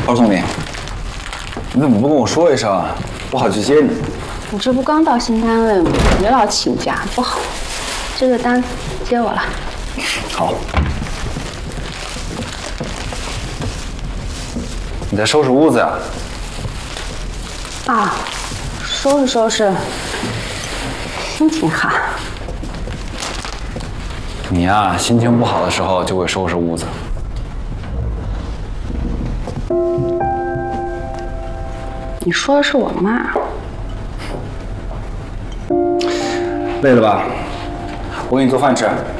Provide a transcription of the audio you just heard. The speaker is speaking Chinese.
二总理，你怎么不跟我说一声啊？我好去接你。 我这不刚到新单位吗？别老请假，不好。这个单接我了。 好。你在收拾屋子呀？ 啊，收拾收拾，心情好。 你呀，心情不好的时候就会收拾屋子。 你说的是我妈。 累了吧？我给你做饭吃。